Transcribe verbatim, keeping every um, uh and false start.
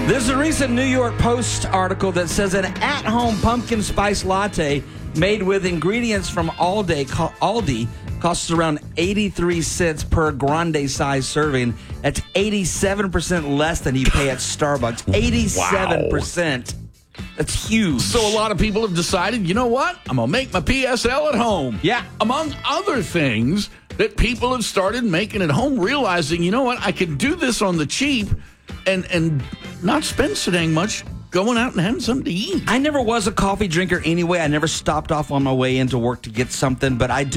There's a recent New York Post article that says an at-home pumpkin spice latte made with ingredients from Aldi, Aldi costs around eighty-three cents per grande size serving. That's eighty-seven percent less than you pay at Starbucks. eighty-seven percent. Wow. That's huge. So a lot of people have decided, you know what? I'm going to make my P S L at home. Yeah. Among other things that people have started making at home, realizing, you know what? I can do this on the cheap and and not spend so dang much going out and having something to eat. I never was a coffee drinker anyway. I never stopped off on my way into work to get something, but I do